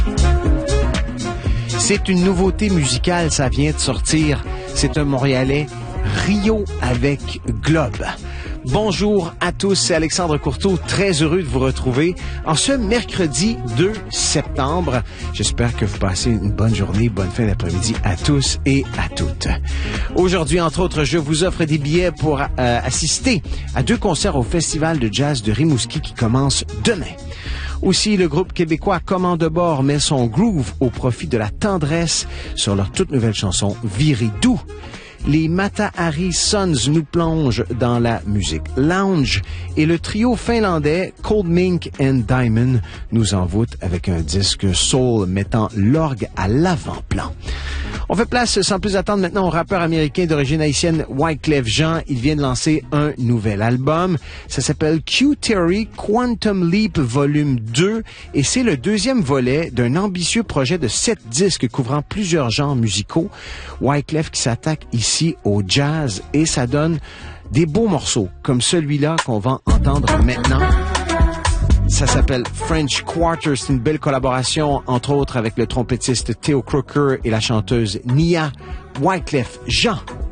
C'est une nouveauté musicale, ça vient de sortir. C'est un Montréalais, Rio avec Globe. Bonjour à tous, c'est Alexandre Courteau, très heureux de vous retrouver en ce mercredi 2 septembre. J'espère que vous passez une bonne journée, bonne fin d'après-midi à tous et à toutes. Aujourd'hui, entre autres, je vous offre des billets pour assister à 2 concerts au Festival de jazz de Rimouski qui commence demain. Aussi, le groupe québécois Commande de bord met son groove au profit de la tendresse sur leur toute nouvelle chanson « Viré doux ». Les Mata-Hari Sons nous plongent dans la musique lounge et le trio finlandais Cold Mink and Diamond nous envoûte avec un disque soul mettant l'orgue à l'avant-plan. On fait place sans plus attendre maintenant au rappeur américain d'origine haïtienne Wyclef Jean. Il vient de lancer un nouvel album. Ça s'appelle Q-Theory Quantum Leap Volume 2 et c'est le 2e volet d'un ambitieux projet de 7 disques couvrant plusieurs genres musicaux. Wyclef qui s'attaque ici au jazz et ça donne des beaux morceaux comme celui-là qu'on va entendre maintenant. Ça s'appelle French Quarter. C'est une belle collaboration, entre autres, avec le trompettiste Theo Croker et la chanteuse Nia. Wyclef Jean.